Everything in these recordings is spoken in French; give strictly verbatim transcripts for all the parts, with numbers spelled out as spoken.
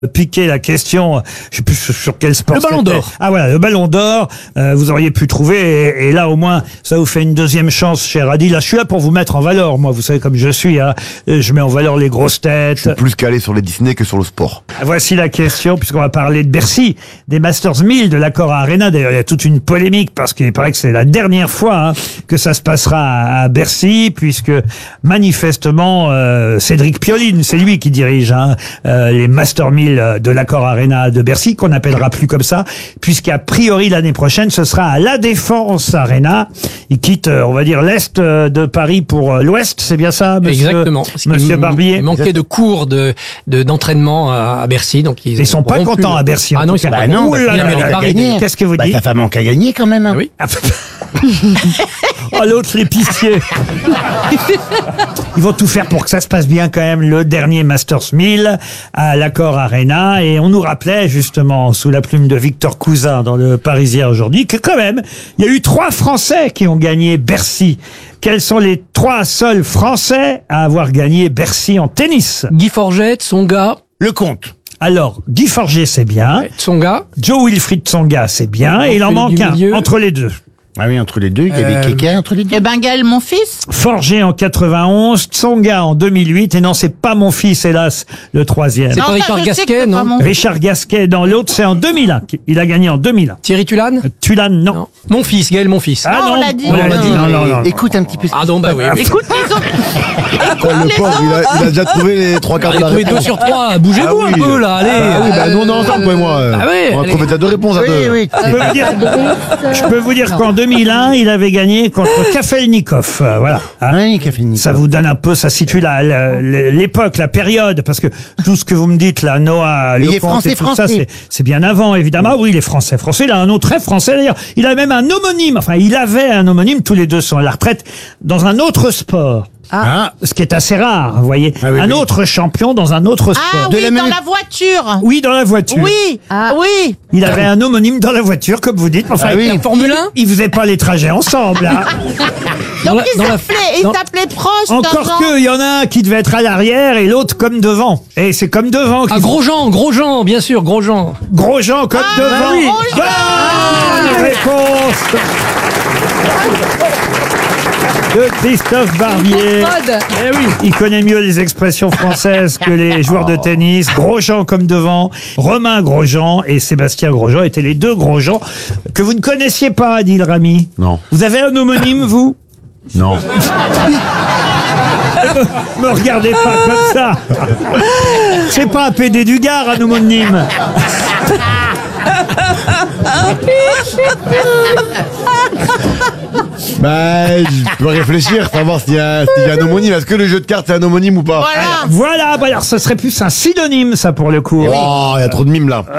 piquer la question, je sais plus sur quel sport. Le ballon d'or. Ah voilà, le ballon d'or, euh, vous auriez pu trouver, et, et là au moins, ça vous fait une deuxième chance, cher Adi. Là, je suis là pour vous mettre en valeur, moi, vous savez comme je suis, hein. Je mets en valeur les grosses têtes. Je suis plus calé sur les Disney que sur le sport. Voici la question, puisqu'on va parler de Bercy, des Masters mille de l'Accor Arena. D'ailleurs, il y a toute une polémique, parce qu'il paraît que c'est la dernière fois hein, que ça se passera à, à Bercy, puisque manifestement, euh, Cédric Pioline, c'est lui qui dirige hein, euh, les Masters mille de l'Accor Arena de Bercy, qu'on n'appellera plus comme ça, puisqu'a priori l'année prochaine, ce sera à La Défense Arena. Il quitte, on va dire, l'Est de Paris pour l'Ouest, c'est bien ça, monsieur, Exactement. monsieur Barbier? Il manquait de cours de, de, d'entraînement à Bercy, donc ils, Ils sont pas rompu. contents à Bercy. Ah non, ils sont Bah pas non, contents. bah Il a finalement, mérité elle a Paris. gagné. Qu'est-ce que vous Bah, dites? ta femme manque à gagner quand même. Hein. Oui. Oh, l'autre l'épicier. Ils vont tout faire pour que ça se passe bien quand même, le dernier Masters mille à l'Accor Arena. Et on nous rappelait justement, sous la plume de Victor Cousin dans le Parisien aujourd'hui, que quand même, il y a eu trois Français qui ont gagné Bercy. Quels sont les trois seuls Français à avoir gagné Bercy en tennis? Guy Forget, Tsonga. Le compte. Alors, Guy Forget, c'est bien. Tsonga. Joe Wilfried Tsonga, c'est bien. Et il en Celui manque du un, milieu. entre les deux. Ah oui, entre les deux, il y avait Euh, quelqu'un entre les deux. Et Bengal, mon fils. Forget en quatre-vingt-onze, Tsonga en deux mille huit, et non, c'est pas mon fils, hélas, le troisième. C'est pas Non, ça, Richard je sais Gasquet, que c'est non pas mon- Richard Gasquet dans l'autre, c'est en deux mille un. Il a gagné en deux mille un. Thierry Tulane. Tulane, non. Non. Mon fils, Gaël, mon fils. Ah Non, non, on l'a dit. on l'a Non, dit. Non, non, non. Écoute un petit peu. Ah non, bah oui. oui. Écoute, ils ont... Le pauvre, il a, il a déjà trouvé les trois quarts de Allez, la trouvez deux réponse. sur trois. Bougez-vous Ah oui. un peu, là, allez. Ah oui, bah nous on est ensemble, toi et moi. Ah oui, On a allez. trouvé déjà deux réponses à Oui, deux. oui. Je peux vous dire, je peux vous dire qu'en deux mille un, il avait gagné contre Kafelnikov. Euh, voilà. Hein. Oui, qui a fini. Ça vous donne un peu, ça situe la, la- l'époque, la période, parce que tout ce que vous me dites là, Noah, Il est Lecomte français, et tout ça, français. c'est, c'est bien avant, évidemment. Oui, il est français, français. Il a un nom très français d'ailleurs. Il a même un homonyme. Enfin, il avait un homonyme. Tous les deux sont à la retraite dans un autre sport. Ah, Ce qui est assez rare, vous voyez. Ah oui, un oui. autre champion dans un autre sport. Ah De oui, la dans même- la voiture. Oui, dans la voiture. Oui, oui. Il avait un homonyme dans la voiture, comme vous dites. Enfin, Ah oui. il, Formule un. il faisait pas les trajets ensemble. Hein. Dans Donc la- ils dans la- s'appelaient, ils dans- s'appelaient proches. Encore dans que, il y en a un qui devait être à l'arrière et l'autre comme devant. Et c'est comme devant. Ah, qu'il- Grosjean, Grosjean, bien sûr, Grosjean. Grosjean comme Ah, devant. oui. Grosjean. Bonne réponse de Christophe Barbier. Eh oui. Il connaît mieux les expressions françaises que les joueurs de tennis. Grosjean comme devant, Romain Grosjean et Sébastien Grosjean étaient les deux Grosjean que vous ne connaissiez pas, dit le Rami. Non. Vous avez un homonyme, vous? Non. Me regardez pas comme ça. C'est pas un P D du Gard, un homonyme. Bah, je peux réfléchir, savoir s'il y, a- s'il y a un homonyme. Est-ce que le jeu de cartes c'est un homonyme ou pas? Voilà. Voilà, bah alors ce serait plus un synonyme, ça, pour le coup. Oh, il y a trop de mimes là.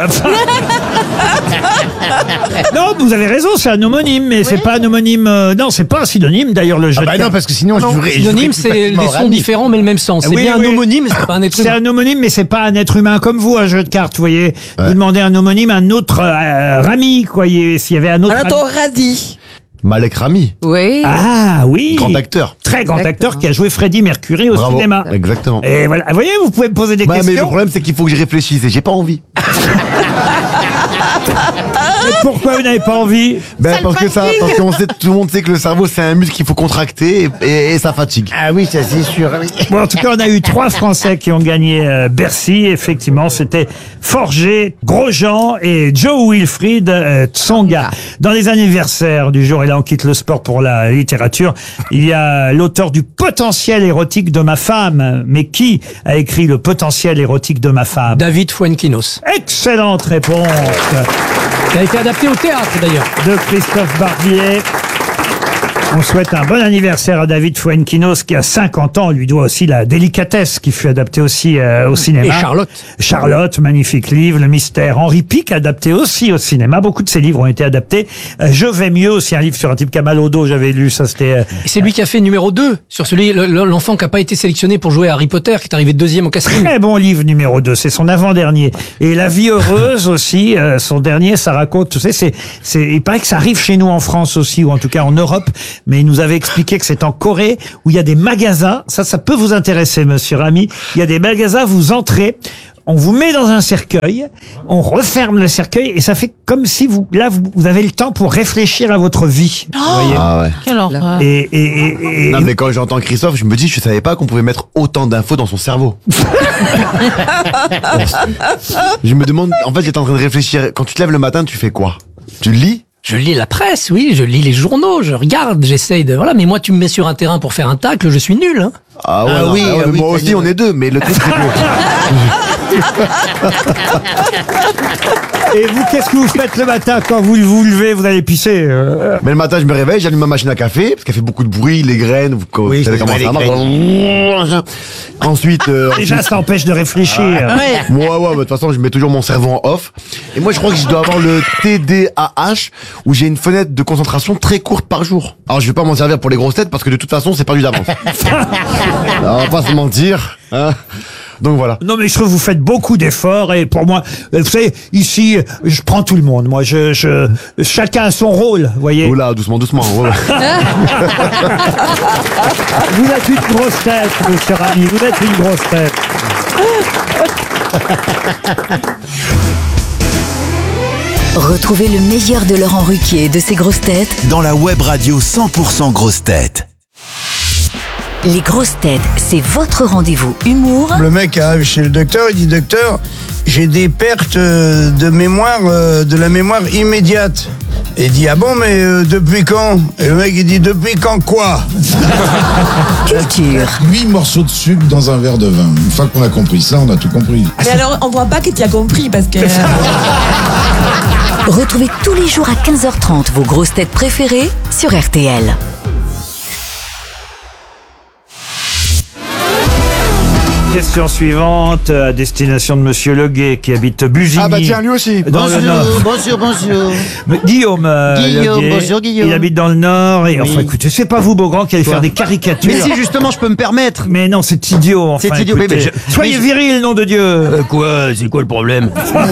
Non, vous avez raison, c'est un homonyme, mais c'est pas un homonyme. euh, non, c'est pas un synonyme, d'ailleurs, le jeu Ah bah de non, cartes. parce que sinon, je jouerais. je Synonyme, jouerais plus c'est facilement des au sons rami. différents, mais le même sens. C'est Oui, bien oui. un homonyme, mais c'est pas un être C'est humain. un homonyme, mais c'est pas un être humain comme vous, un jeu de cartes, vous voyez. Vous demandez un homonyme à un autre euh, Rami, quoi. y- S'il y avait un autre. Rami. radis. Malek Rami, Oui. Ah oui. grand acteur. Très grand Exactement. acteur qui a joué Freddie Mercury au Bravo. cinéma. Exactement. Et voilà. Vous voyez, vous pouvez me poser des Bah, mais le questions. problème c'est qu'il faut que je réfléchisse et j'ai pas envie. Mais pourquoi vous n'avez pas envie? Ben Ça le parce que ça, fatigue. parce qu'on sait, tout le monde sait que le cerveau c'est un muscle qu'il faut contracter et, et- et ça fatigue. Ah oui, ça c'est sûr. oui. Bon, en tout cas, on a eu trois Français qui ont gagné euh, Bercy. Effectivement, c'était Forget, Grosjean et Joe Wilfried euh, Tsonga. Dans les anniversaires du jour, et là on quitte le sport pour la littérature, il y a l'auteur du Potentiel érotique de ma femme. Mais qui a écrit le Potentiel érotique de ma femme? David Fuenquinos. Excellente réponse Qui a été adapté au théâtre, d'ailleurs. de Christophe Barbier. On souhaite un bon anniversaire à David Fuenquinos qui a cinquante ans. On lui doit aussi La Délicatesse qui fut adaptée aussi euh, au cinéma. Et Charlotte. Charlotte, magnifique livre. Le Mystère. Henri Pic adapté aussi au cinéma. Beaucoup de ses livres ont été adaptés. Euh, Je vais mieux aussi, un livre sur un type qui a mal au dos. J'avais lu ça. C'était euh, Et c'est lui qui a fait numéro deux sur celui, le- le- l'enfant qui n'a pas été sélectionné pour jouer à Harry Potter, qui est arrivé deuxième au casting. très bon livre numéro deux. C'est son avant-dernier. Et La Vie heureuse aussi. euh, son dernier, ça raconte. Tu sais, c'est, c'est, il paraît que ça arrive chez nous en France aussi, ou en tout cas en Europe. mais il nous avait expliqué que c'est en Corée où il y a des magasins. Ça, ça peut vous intéresser, monsieur Rami. Il y a des magasins, vous entrez, on vous met dans un cercueil, on referme le cercueil et ça fait comme si vous, là, vous, vous avez le temps pour réfléchir à votre vie. Oh, vous voyez. Ah ouais. quelle horreur. Et, et, et, et- Non, mais quand j'entends Christophe, je me dis, je savais pas qu'on pouvait mettre autant d'infos dans son cerveau. Je me demande, en fait, j'étais en train de réfléchir. Quand tu te lèves le matin, tu fais quoi? Tu lis? Je lis la presse, oui, je lis les journaux, je regarde, j'essaye de... Voilà, mais moi, tu me mets sur un terrain pour faire un tacle, je suis nul. Hein. Ah ouais, Ah non, oui, ah ouais, ah oui, moi t'as aussi, dit, on ouais. est deux, mais le truc, c'est que... et vous, qu'est-ce que vous faites le matin quand vous vous levez, vous allez pisser euh, Mais le matin, je me réveille, j'allume ma machine à café, parce qu'elle fait beaucoup de bruit, les graines, vous, vous Oui, savez c'est comment vrai, ça les marche. Ensuite, euh, Déjà, ensuite- ça empêche de réfléchir. Ouais. Moi, ouais, bah, de toute façon, je mets toujours mon cerveau en off. Et moi, je crois que je dois avoir le T D A H, où j'ai une fenêtre de concentration très courte par jour. Alors, je vais pas m'en servir pour les grosses têtes, parce que de toute façon, c'est perdu d'avance. Alors, on va pas se mentir, hein. Donc voilà. Non, mais je trouve que vous faites beaucoup d'efforts et pour moi, euh, vous savez, ici, je prends tout le monde. Moi, je, je, chacun a son rôle, vous voyez. Oula, doucement, doucement. Ouais, ouais. Vous êtes une grosse tête, monsieur Rami, vous êtes une grosse tête. Retrouvez le meilleur de Laurent Ruquier et de ses grosses têtes Dans la web radio cent pour cent grosses têtes. Les grosses têtes, c'est votre rendez-vous humour Le mec arrive chez le docteur, il dit docteur, j'ai des pertes euh, de mémoire, euh, de la mémoire immédiate. Et il dit ah bon mais euh, depuis quand? Et le mec il dit depuis quand quoi? culture. huit morceaux de sucre dans un verre de vin. Une fois qu'on a compris ça, on a tout compris. Mais alors, on voit pas que tu as compris parce que. Retrouvez tous les jours à quinze heures trente vos grosses têtes préférées sur R T L. Question suivante à destination de monsieur Leguet qui habite Bugigny. Ah bah tiens, lui aussi. Dans le Nord. bonjour, bonjour. Mais Guillaume, euh, Guillaume, Leguet, bonjour, Guillaume. il habite dans le Nord et enfin écoutez, c'est pas vous Beaugrand qui allez faire des caricatures. Mais si, justement, je peux me permettre. Mais non, c'est idiot enfin. C'est idiot, écoutez. mais je- Soyez mais je- viril, nom de Dieu. Euh, quoi? C'est quoi le problème?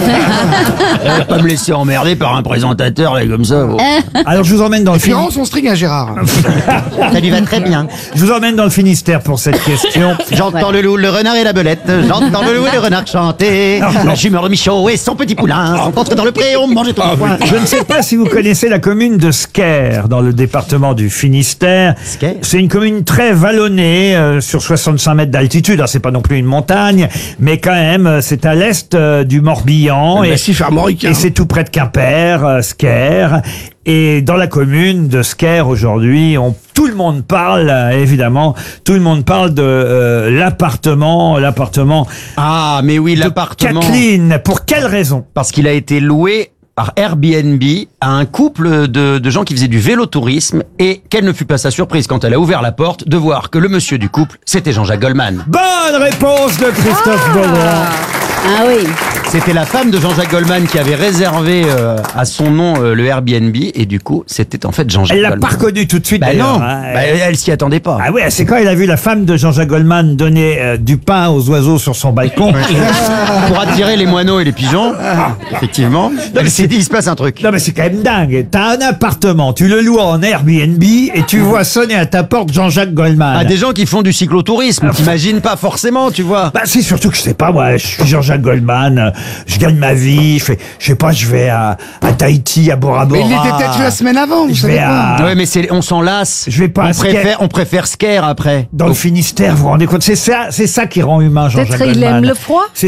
Euh, Pas me laisser emmerder par un présentateur là comme ça. bon. Alors je vous emmène dans le Fin- son string à Gérard. Ça lui va très bien. je vous emmène dans le Finistère pour cette question. J'entends le loup, le renard et la belette. J'entends le loup et le renard chanter. La jument Michaud et son petit poulain sont entrés dans le pré, on mangeait tout le foin. Je ne sais pas si vous connaissez la commune de Sker, dans le département du Finistère. Sker. C'est une commune très vallonnée, euh, sur soixante-cinq mètres d'altitude. Alors, c'est pas non plus une montagne, mais quand même, euh, c'est à l'est euh, du Morbihan. Et, massif armoricain. et c'est tout près de Quimper, euh, Sker. Et dans la commune de Sker aujourd'hui, on, tout le monde parle, euh, évidemment, tout le monde parle de euh, l'appartement, l'appartement Ah, mais oui, de l'appartement. Kathleen. Pour quelle raison? Parce qu'il a été loué par Airbnb à un couple de, de gens qui faisaient du vélo-tourisme et quelle ne fut pas sa surprise quand elle a ouvert la porte de voir que le monsieur du couple, c'était Jean-Jacques Goldman. Bonne réponse de Christophe Beaugrand. Ah oui. C'était la femme de Jean-Jacques Goldman qui avait réservé euh, à son nom euh, le Airbnb et du coup, c'était en fait Jean-Jacques Elle l'a Goldman. pas reconnu tout de suite Bah d'ailleurs. non, hein. bah, elle s'y attendait pas. Ah ouais, c'est quand elle a vu la femme de Jean-Jacques Goldman donner euh, du pain aux oiseaux sur son balcon. Pour attirer les moineaux et les pigeons, effectivement, elle s'est dit, il se passe un truc. Non mais c'est quand même dingue. T'as un appartement, tu le loues en Airbnb et tu vois sonner à ta porte Jean-Jacques Goldman. Ah, des gens qui font du cyclotourisme, t'imagines pas forcément, tu vois. Bah c'est surtout que je sais pas moi, je suis Jean-Jacques Goldman, euh, je gagne ma vie, je fais, je sais pas, je vais à, à Tahiti, à Bora Bora. Mais il était peut-être la semaine avant, vous Je savez vais pas. à- Ouais, mais c'est, on s'en lasse. Je vais pas à on Sker. préfère, on préfère Sker après. Dans le Finistère, vous vous rendez compte, c'est ça, c'est ça qui rend humain Jean-Jacques Peut-être Goldman. il aime le froid. C'est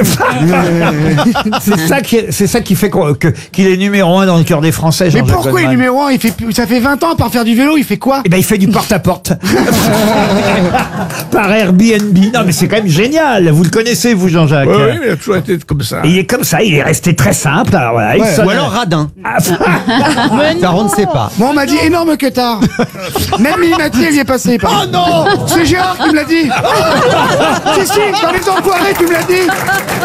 c'est ça qui, c'est ça qui fait qu'on- que- qu'il est numéro un dans le cœur des Français. Mais Jean-Jacques pourquoi il est Goldman. numéro un? Il fait, ça fait vingt ans à part faire du vélo, il fait quoi? Eh ben, il fait du porte-à-porte. Par Airbnb. Non, mais c'est quand même génial. Vous le connaissez, vous, Jean-Jacques? il a toujours été comme ça. Et il est comme ça, il est resté très simple. Alors, voilà, il Ouais. sonne- Ou alors radin. Ah, Ça, on ne sait pas. Moi, on m'a dit énorme que tard. Même Mimi Mathieu, il y est passé. Oh non! C'est Gérard qui me l'a dit. Si, si, dans les enfoirés, tu me l'as dit.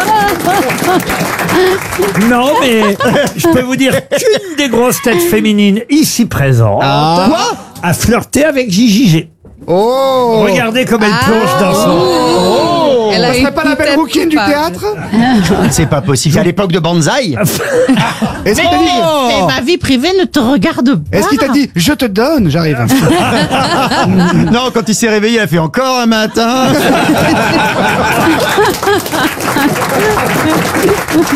non, mais je peux vous dire qu'une des grosses têtes féminines ici présentes Quoi? a flirté avec Gigi G. Oh! Regardez comme elle plonge dans son... Elle a Ça serait pas la belle rouquine du théâtre? C'est pas possible. C'est à l'époque de Banzai. Est-ce qu'il t'a dit, Mais ma vie privée ne te regarde pas. est-ce qu'il t'a dit, je te donne, j'arrive. Non, quand il s'est réveillé, il a fait encore un matin.